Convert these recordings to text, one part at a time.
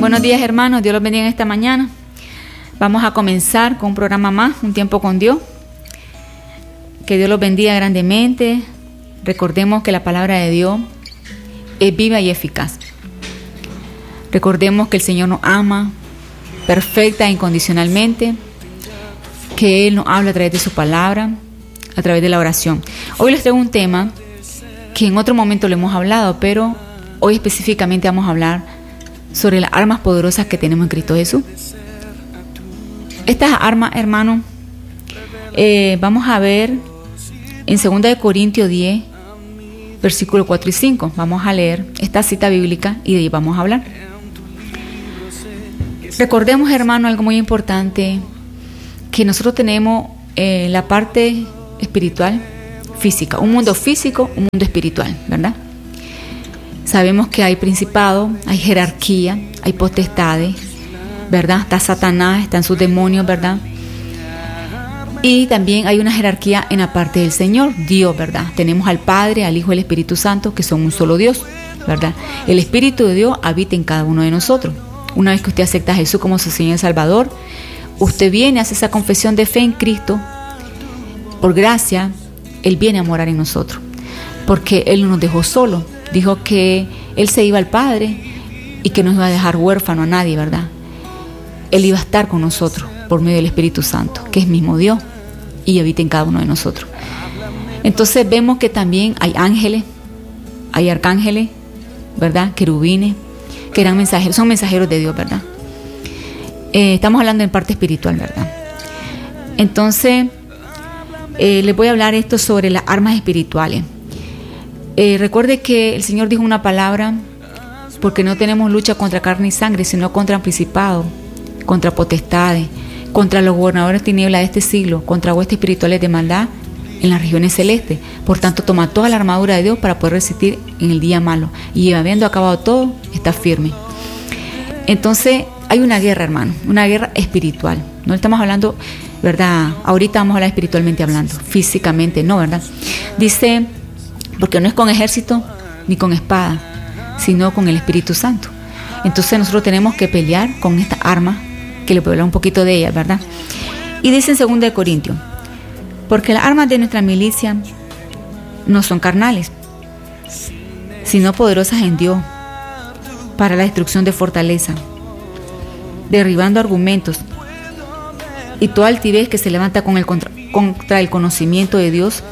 Buenos días, hermanos, Dios los bendiga en esta mañana. Vamos a comenzar con un programa más, Un Tiempo con Dios. Que Dios los bendiga grandemente. Recordemos que la palabra de Dios es viva y eficaz. Recordemos que el Señor nos ama perfecta e incondicionalmente, que Él nos habla a través de su palabra, a través de la oración. Hoy les traigo un tema que en otro momento lo hemos hablado, pero hoy específicamente vamos a hablar sobre las armas poderosas que tenemos en Cristo Jesús. Estas armas, hermanos, vamos a ver en 2 Corintios 10, versículos 4 y 5. Vamos a leer esta cita bíblica y de ahí vamos a hablar. Recordemos, hermanos, algo muy importante, que nosotros tenemos la parte espiritual, física, un mundo físico, un mundo espiritual, ¿verdad? Sabemos que hay principados, hay jerarquía, hay potestades, ¿verdad? Está Satanás, están sus demonios, ¿verdad? Y también hay una jerarquía en la parte del Señor, Dios, ¿verdad? Tenemos al Padre, al Hijo y al Espíritu Santo, que son un solo Dios, ¿verdad? El Espíritu de Dios habita en cada uno de nosotros. Una vez que usted acepta a Jesús como su Señor y Salvador, usted viene, hace esa confesión de fe en Cristo. Por gracia, Él viene a morar en nosotros, porque Él no nos dejó solo. Dijo que Él se iba al Padre y que no iba a dejar huérfano a nadie, ¿verdad? Él iba a estar con nosotros por medio del Espíritu Santo, que es mismo Dios y habita en cada uno de nosotros. Entonces vemos que también hay ángeles, hay arcángeles, ¿verdad? Querubines, que eran mensajeros, son mensajeros de Dios, ¿verdad? Estamos hablando en parte espiritual, ¿verdad? Entonces, les voy a hablar esto sobre las armas espirituales. Recuerde que el Señor dijo una palabra, porque no tenemos lucha contra carne y sangre, sino contra principados, contra potestades, contra los gobernadores de tinieblas de este siglo, contra huestes espirituales de maldad en las regiones celestes. Por tanto, toma toda la armadura de Dios para poder resistir en el día malo, y habiendo acabado todo, está firme. Entonces, hay una guerra, hermano, una guerra espiritual. No estamos hablando, ¿verdad? Ahorita vamos a hablar espiritualmente hablando, físicamente no, ¿verdad? Dice, porque no es con ejército ni con espada, sino con el Espíritu Santo. Entonces nosotros tenemos que pelear con esta arma, que le voy a hablar un poquito de ella, ¿verdad? Y dice en 2 Corintios, porque las armas de nuestra milicia no son carnales, sino poderosas en Dios, para la destrucción de fortaleza, derribando argumentos y toda altivez que se levanta contra el conocimiento de Dios,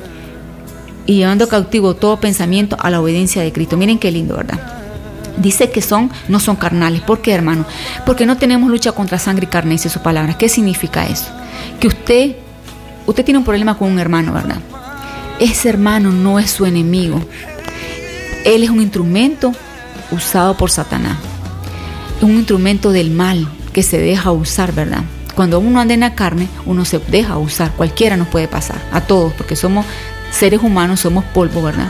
y llevando cautivo todo pensamiento a la obediencia de Cristo. Miren qué lindo, ¿verdad? Dice que no son carnales. ¿Por qué, hermano? Porque no tenemos lucha contra sangre y carne, dice su palabra. ¿Qué significa eso? Que usted tiene un problema con un hermano, ¿verdad? Ese hermano no es su enemigo. Él es un instrumento usado por Satanás. Un instrumento del mal que se deja usar, ¿verdad? Cuando uno anda en la carne, uno se deja usar. Cualquiera nos puede pasar, a todos, porque somos seres humanos, somos polvo, ¿verdad?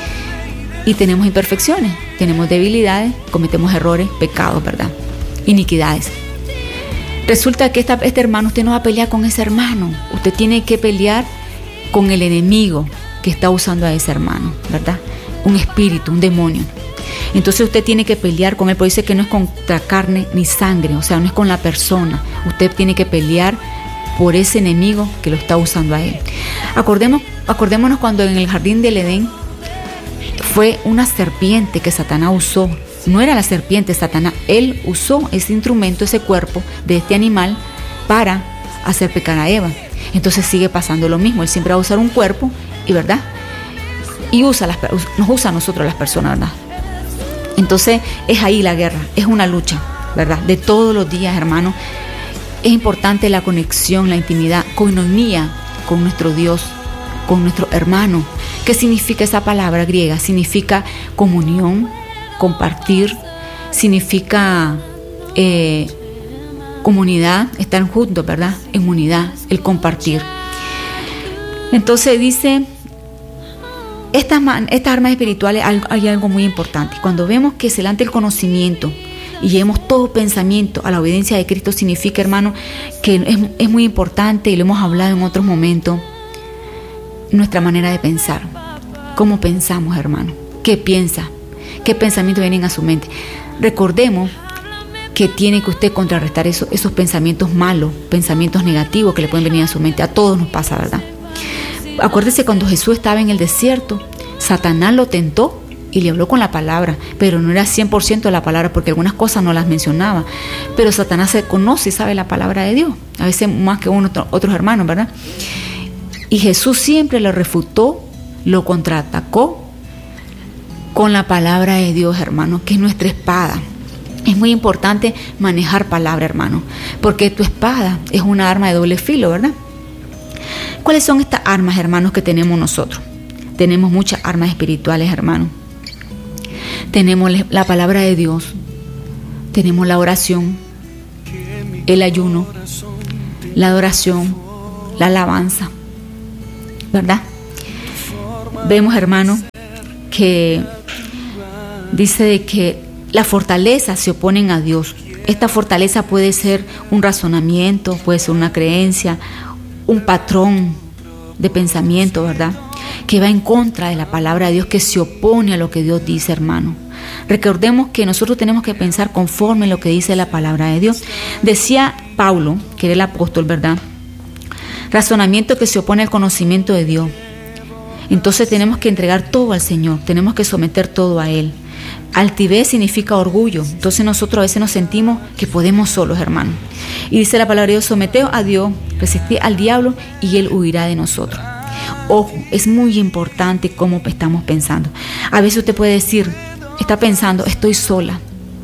Y tenemos imperfecciones, tenemos debilidades, cometemos errores, pecados, ¿verdad? Iniquidades. Resulta que este hermano, usted no va a pelear con ese hermano, usted tiene que pelear con el enemigo que está usando a ese hermano, ¿verdad? Un espíritu, un demonio. Entonces usted tiene que pelear con él, porque dice que no es contra carne ni sangre, o sea, no es con la persona. Usted tiene que pelear por ese enemigo que lo está usando a él. Acordémonos cuando en el jardín del Edén fue una serpiente que Satanás usó. No era la serpiente, Satanás. Él usó ese instrumento, ese cuerpo de este animal para hacer pecar a Eva. Entonces sigue pasando lo mismo. Él siempre va a usar un cuerpo, y ¿verdad? Y nos usa a nosotros las personas, ¿verdad? Entonces es ahí la guerra, es una lucha, ¿verdad? De todos los días, hermano. Es importante la conexión, la intimidad, koinonia con nuestro Dios, con nuestro hermano. ¿Qué significa esa palabra griega? Significa comunión, compartir, significa comunidad, estar juntos, ¿verdad? En unidad, el compartir. Entonces dice, estas armas espirituales, hay algo muy importante. Cuando vemos que se levanta el conocimiento y llevemos todo pensamiento a la obediencia de Cristo, significa, hermano, que es muy importante, y lo hemos hablado en otros momentos, nuestra manera de pensar. ¿Cómo pensamos, hermano? ¿Qué piensa? ¿Qué pensamientos vienen a su mente? Recordemos que tiene que usted contrarrestar esos pensamientos malos, pensamientos negativos que le pueden venir a su mente. A todos nos pasa, ¿verdad? Acuérdese cuando Jesús estaba en el desierto, Satanás lo tentó y le habló con la palabra, pero no era 100% la palabra, porque algunas cosas no las mencionaba. Pero Satanás se conoce y sabe la palabra de Dios, a veces más que otros hermanos, ¿verdad? Y Jesús siempre lo refutó, lo contraatacó con la palabra de Dios, hermano, que es nuestra espada. Es muy importante manejar palabra, hermano, porque tu espada es una arma de doble filo, ¿verdad? ¿Cuáles son estas armas, hermanos, que tenemos nosotros? Tenemos muchas armas espirituales, hermano. Tenemos la palabra de Dios, tenemos la oración, el ayuno, la adoración, la alabanza, ¿verdad? Vemos, hermano, que dice de que las fortalezas se oponen a Dios. Esta fortaleza puede ser un razonamiento, puede ser una creencia, un patrón de pensamiento, ¿verdad?, que va en contra de la palabra de Dios, que se opone a lo que Dios dice, hermano. Recordemos que nosotros tenemos que pensar conforme a lo que dice la palabra de Dios. Decía Pablo, que era el apóstol, ¿verdad? Razonamiento que se opone al conocimiento de Dios. Entonces tenemos que entregar todo al Señor, tenemos que someter todo a Él. Altivez significa orgullo. Entonces nosotros a veces nos sentimos que podemos solos, hermano. Y dice la palabra de Dios: someteos a Dios, resistid al diablo y Él huirá de nosotros. Ojo, es muy importante cómo estamos pensando. A veces usted puede decir, está pensando, estoy sola.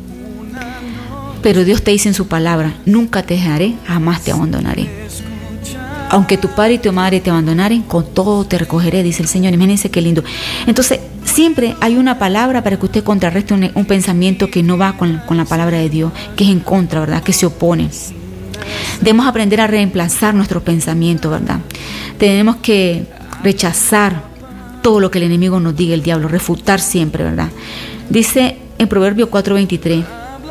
Pero Dios te dice en su palabra: nunca te dejaré, jamás te abandonaré. Aunque tu padre y tu madre te abandonaren, con todo te recogeré, dice el Señor. Imagínense qué lindo. Entonces, siempre hay una palabra para que usted contrarreste un pensamiento que no va con la palabra de Dios, que es en contra, ¿verdad?, que se opone. Debemos aprender a reemplazar nuestro pensamiento, ¿verdad? Tenemos que rechazar todo lo que el enemigo nos diga, el diablo, refutar siempre, ¿verdad? Dice en Proverbios 4:23: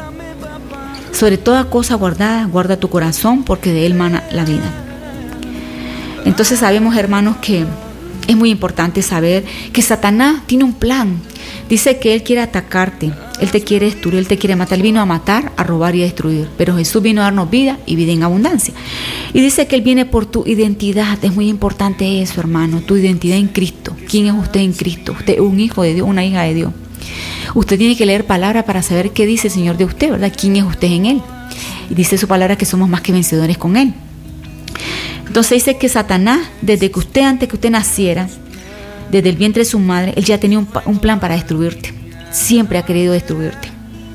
sobre toda cosa guardada, guarda tu corazón, porque de él mana la vida. Entonces sabemos, hermanos, que es muy importante saber que Satanás tiene un plan. Dice que él quiere atacarte, él te quiere destruir, él te quiere matar. Él vino a matar, a robar y a destruir, pero Jesús vino a darnos vida y vida en abundancia. Y dice que él viene por tu identidad. Es muy importante eso, hermano, tu identidad en Cristo. ¿Quién es usted en Cristo? Usted es un hijo de Dios, una hija de Dios. Usted tiene que leer palabra para saber qué dice el Señor de usted, ¿verdad? ¿Quién es usted en Él? Y dice su palabra que somos más que vencedores con Él. Entonces dice que Satanás, antes que usted naciera, desde el vientre de su madre, él ya tenía un plan para destruirte. Siempre ha querido destruirte.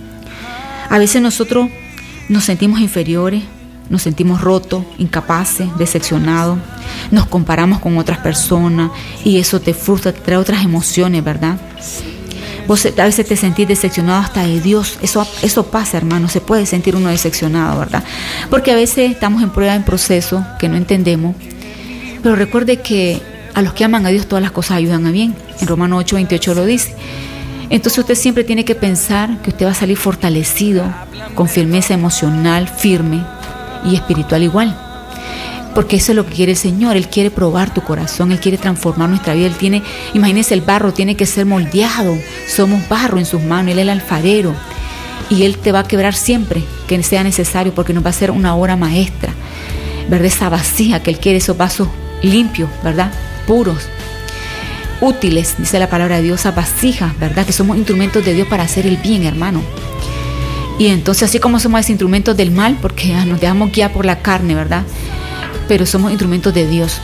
A veces nosotros nos sentimos inferiores, nos sentimos rotos, incapaces, decepcionados, nos comparamos con otras personas y eso te frustra, te trae otras emociones, ¿verdad? Vos a veces te sentís decepcionado hasta de Dios. Eso pasa, hermano. Se puede sentir uno decepcionado, ¿verdad? Porque a veces estamos en prueba, en proceso, que no entendemos. Pero recuerde que a los que aman a Dios todas las cosas ayudan a bien. En Romanos 8:28 lo dice. Entonces usted siempre tiene que pensar que usted va a salir fortalecido, con firmeza emocional, firme y espiritual igual. Porque eso es lo que quiere el Señor. Él quiere probar tu corazón, Él quiere transformar nuestra vida. Imagínense, el barro tiene que ser moldeado. Somos barro en sus manos, Él es el alfarero. Y Él te va a quebrar siempre que sea necesario, porque nos va a hacer una obra maestra, ¿verdad? Esa vasija que Él quiere, esos vasos limpios, ¿verdad? Puros, útiles, dice la palabra de Dios, esas vasijas, ¿verdad? Que somos instrumentos de Dios para hacer el bien, hermano. Y entonces, así como somos instrumentos del mal, porque nos dejamos guiar por la carne, ¿verdad?, pero somos instrumentos de Dios.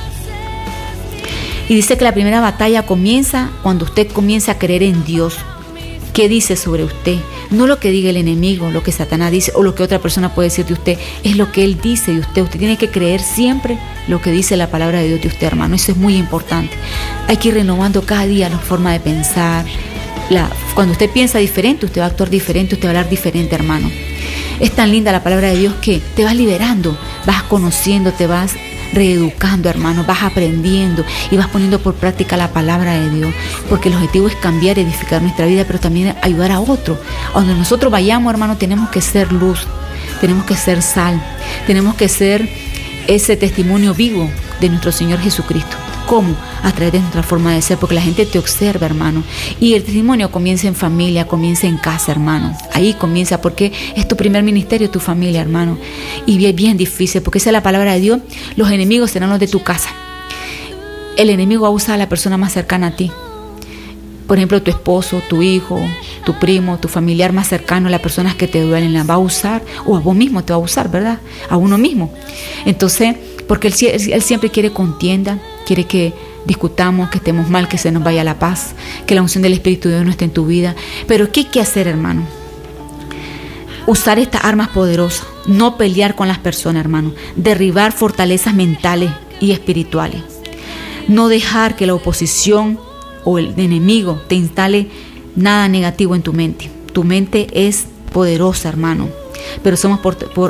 Y dice que la primera batalla comienza cuando usted comienza a creer en Dios. ¿Qué dice sobre usted? No lo que diga el enemigo, lo que Satanás dice o lo que otra persona puede decir de usted, es lo que Él dice de usted. Usted tiene que creer siempre lo que dice la palabra de Dios de usted, hermano. Eso es muy importante. Hay que ir renovando cada día la forma de pensar. Cuando usted piensa diferente, usted va a actuar diferente, usted va a hablar diferente, hermano. Es tan linda la palabra de Dios que te vas liberando, vas conociendo, te vas reeducando, hermano, vas aprendiendo y vas poniendo por práctica la palabra de Dios, porque el objetivo es cambiar, edificar nuestra vida, pero también ayudar a otros. A donde nosotros vayamos, hermano, tenemos que ser luz, tenemos que ser sal, tenemos que ser ese testimonio vivo de nuestro Señor Jesucristo. ¿Cómo? A través de nuestra forma de ser, porque la gente te observa, hermano. Y el testimonio comienza en familia, comienza en casa, hermano. Ahí comienza, porque es tu primer ministerio, tu familia, hermano. Y es bien difícil, porque esa es la palabra de Dios. Los enemigos serán los de tu casa. El enemigo va a usar a la persona más cercana a ti. Por ejemplo, tu esposo, tu hijo, tu primo, tu familiar más cercano, las personas que te duelen, las va a usar, o a vos mismo te va a usar, ¿verdad? A uno mismo. Entonces, porque él siempre quiere contienda, quiere que discutamos, que estemos mal, que se nos vaya la paz, que la unción del Espíritu de Dios no esté en tu vida. Pero ¿qué hay que hacer, hermano? Usar estas armas poderosas, no pelear con las personas, hermano, derribar fortalezas mentales y espirituales, no dejar que la oposición o el enemigo te instale nada negativo en tu mente. Tu mente es poderosa, hermano, pero somos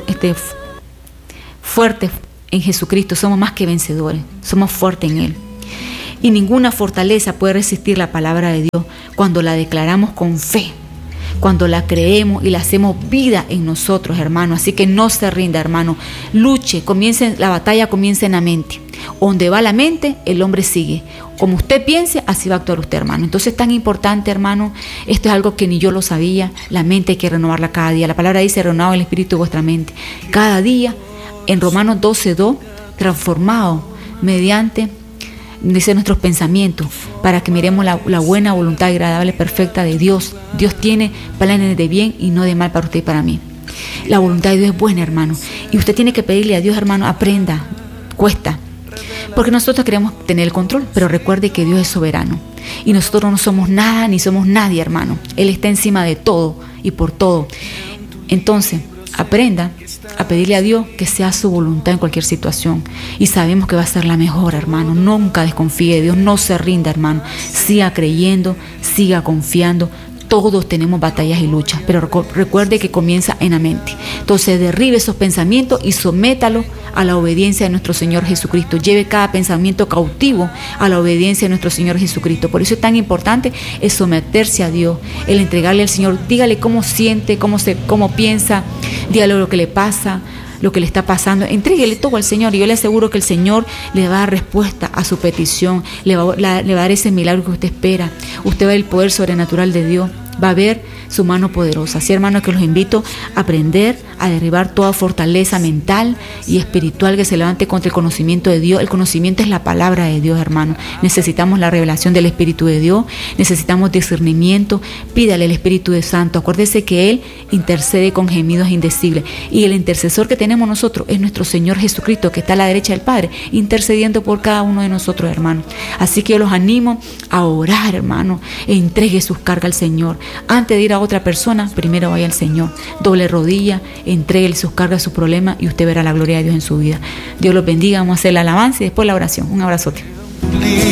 fuertes en Jesucristo, somos más que vencedores, somos fuertes en Él. Y ninguna fortaleza puede resistir la palabra de Dios cuando la declaramos con fe, cuando la creemos y la hacemos vida en nosotros, hermano. Así que no se rinda, hermano. Luche, la batalla comienza en la mente. Donde va la mente, el hombre sigue. Como usted piense, así va a actuar usted, hermano. Entonces es tan importante, hermano. Esto es algo que ni yo lo sabía. La mente hay que renovarla cada día. La palabra dice: renovado el espíritu de vuestra mente. Cada día, en Romanos 12:2, transformado mediante, dice, nuestros pensamientos, para que miremos la buena voluntad agradable, perfecta de Dios. Dios tiene planes de bien y no de mal para usted y para mí. La voluntad de Dios es buena, hermano. Y usted tiene que pedirle a Dios, hermano, aprenda. Cuesta. Porque nosotros queremos tener el control, pero recuerde que Dios es soberano. Y nosotros no somos nada ni somos nadie, hermano. Él está encima de todo y por todo. Entonces, aprenda a pedirle a Dios que sea su voluntad en cualquier situación. Y sabemos que va a ser la mejor, hermano. Nunca desconfíe de Dios, no se rinda, hermano. Siga creyendo, siga confiando. Todos tenemos batallas y luchas, pero recuerde que comienza en la mente. Entonces derribe esos pensamientos y sométalo a la obediencia de nuestro Señor Jesucristo. Lleve cada pensamiento cautivo a la obediencia de nuestro Señor Jesucristo. Por eso es tan importante es someterse a Dios, el entregarle al Señor. Dígale cómo siente, cómo piensa, dígale lo que le pasa, lo que le está pasando. Entréguele todo al Señor y yo le aseguro que el Señor le va a dar respuesta a su petición, le va a dar ese milagro que usted espera. Usted va a ver el poder sobrenatural de Dios, va a ver su mano poderosa. Así, hermanos, que los invito a aprender a derribar toda fortaleza mental y espiritual que se levante contra el conocimiento de Dios. El conocimiento es la palabra de Dios, hermano. Necesitamos la revelación del Espíritu de Dios, necesitamos discernimiento. Pídale al Espíritu de Santo. Acuérdese que Él intercede con gemidos indecibles, y el intercesor que tenemos nosotros es nuestro Señor Jesucristo, que está a la derecha del Padre, intercediendo por cada uno de nosotros, hermano. Así que yo los animo a orar, hermano. Entregue sus cargas al Señor. Antes de ir a otra persona, primero vaya al Señor. Doble rodilla, entregue sus cargas, sus problemas, y usted verá la gloria de Dios en su vida. Dios los bendiga. Vamos a hacer la alabanza y después la oración. Un abrazote.